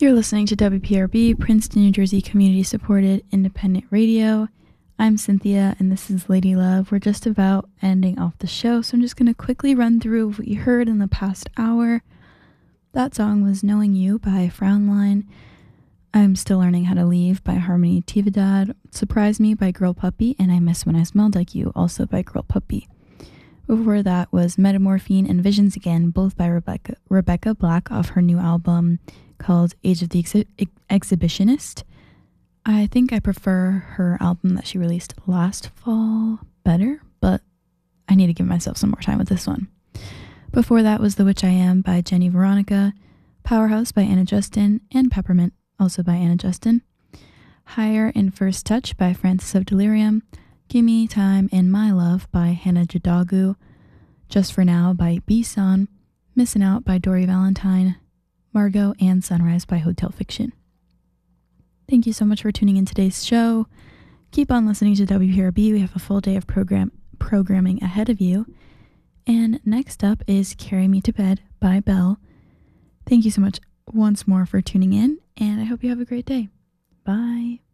You're listening to WPRB, Princeton, New Jersey community-supported independent radio. I'm Cynthia, and this is Lady Love. We're just about ending off the show, so I'm just going to quickly run through what you heard in the past hour. That song was Knowing You by Frownline. I'm Still Learning How to Leave by Harmony Tividad. Surprise Me by Girl Puppy, and I Miss When I Smelled Like You, also by Girl Puppy. Before that was Metamorphine and Visions Again, both by Rebecca Black off her new album called Age of the Exhibitionist. I think I prefer her album that she released last fall better, but I need to give myself some more time with this one. Before that was The Witch I Am by Jenny Veronica, Powerhouse by Anna Justin, and Peppermint, also by Anna Justin. Higher and First Touch by Francis of Delirium, Gimme Time and My Love by Hannah Jadagu, Just For Now by B-Son, Missing Out by Dory Valentine, Margot and Sunrise by Hotel Fiction. Thank you so much for tuning in today's show. Keep on listening to WPRB. We have a full day of programming ahead of you. And next up is Carry Me to Bed by Belle. Thank you so much once more for tuning in, and I hope you have a great day. Bye.